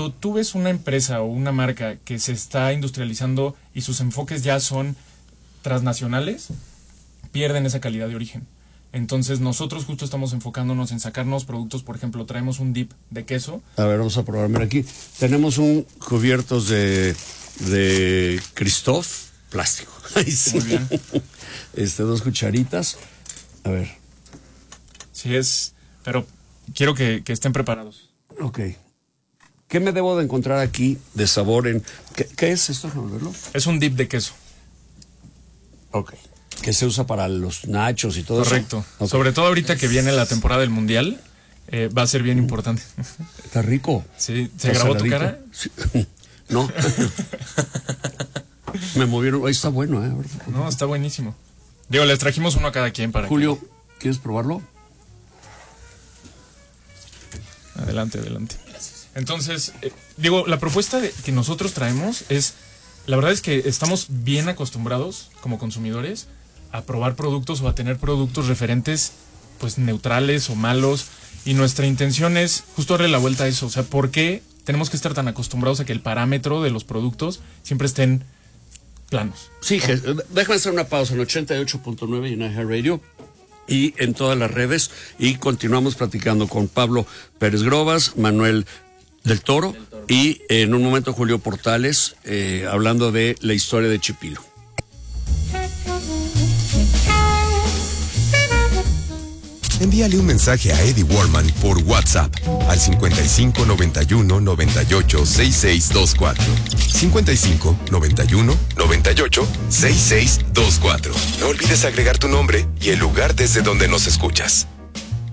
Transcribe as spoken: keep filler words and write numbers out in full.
cuando tú ves una empresa o una marca que se está industrializando y sus enfoques ya son transnacionales, pierden esa calidad de origen. Entonces nosotros justo estamos enfocándonos en sacarnos productos, por ejemplo, traemos un dip de queso. A ver, vamos a probar. Mira, aquí tenemos un cubiertos de, de Christoph plástico. Ay, sí. Muy bien. Este, dos cucharitas. A ver. Sí es, pero quiero que, que estén preparados. Ok. ¿Qué me debo de encontrar aquí de sabor en... ¿Qué, qué es esto? Déjame verlo. Es un dip de queso. Ok. Que se usa para los nachos y todo Correcto. eso. Okay. Sobre todo ahorita que viene la temporada del Mundial, eh, va a ser bien importante. Está rico. Sí, ¿se Está grabó saladito. tu cara? Sí. No. Me movieron. Ahí está bueno, ¿eh? No, está buenísimo. Digo, les trajimos uno a cada quien para Julio, que... ¿quieres probarlo? Adelante, adelante. Entonces, eh, digo, la propuesta de, que nosotros traemos es... La verdad es que estamos bien acostumbrados como consumidores a probar productos o a tener productos referentes pues neutrales o malos, y nuestra intención es justo darle la vuelta a eso. O sea, ¿por qué tenemos que estar tan acostumbrados a que el parámetro de los productos siempre estén planos? Sí, oh. Déjame hacer una pausa en ochenta y ocho punto nueve y en iHeartRadio y en todas las redes, y continuamos platicando con Pablo Pérez Grobas, Manuel del Toro, del Toro. Y en un momento Julio Portales, eh, hablando de la historia de Chipilo. Envíale un mensaje a Eddie Warman por WhatsApp al cincuenta y cinco noventa y uno noventa y ocho sesenta y seis veinticuatro. cincuenta y cinco noventa y uno noventa y ocho sesenta y seis veinticuatro. No olvides agregar tu nombre y el lugar desde donde nos escuchas.